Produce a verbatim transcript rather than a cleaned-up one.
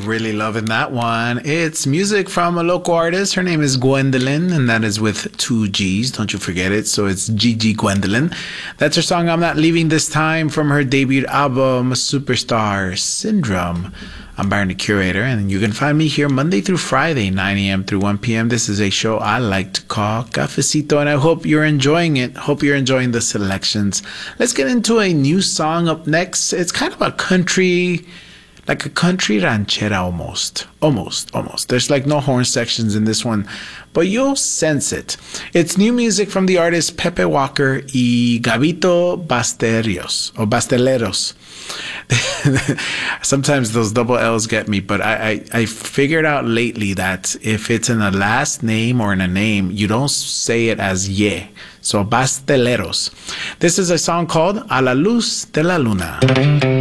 really loving that one. It's music from a local artist. Her name is Gwendolyn, and that is with two G's. Don't you forget it. So it's Gigi Gwendolyn. That's her song, I'm Not Leaving This Time, from her debut album, Superstar Syndrome. I'm Byron the Curator, and you can find me here Monday through Friday, nine a.m. through one p.m. This is a show I like to call Cafecito, and I hope you're enjoying it. Hope you're enjoying the selections. Let's get into a new song up next. It's kind of a country, like a country ranchera almost. Almost, almost. There's like no horn sections in this one, but you'll sense it. It's new music from the artist Pepe Walker y Gabito Basterios, or Basteleros. Sometimes those double L's get me, but I, I, I figured out lately that if it's in a last name or in a name, you don't say it as ye. So Basteleros. This is a song called A la Luz de la Luna.